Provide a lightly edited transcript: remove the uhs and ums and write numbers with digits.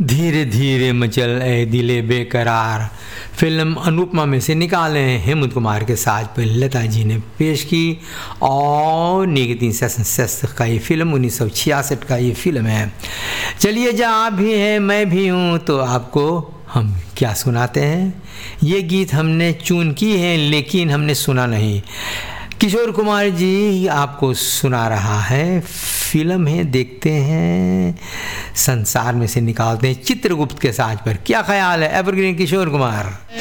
धीरे धीरे मचल ए दिले बेकरार फिल्म अनुपमा में से निकाले हैं हेमंत कुमार के साथ पर लता जी ने पेश की। और 1967 का ये फिल्म 1966 का ये फिल्म है। चलिए जहाँ भी है मैं भी हूँ, तो आपको हम क्या सुनाते हैं। ये गीत हमने चुन की है लेकिन हमने सुना नहीं। किशोर कुमार जी आपको सुना रहा है। फिल्म है, देखते हैं, संसार में से निकालते हैं चित्रगुप्त के साज पर। क्या ख्याल है एवरग्रीन किशोर कुमार।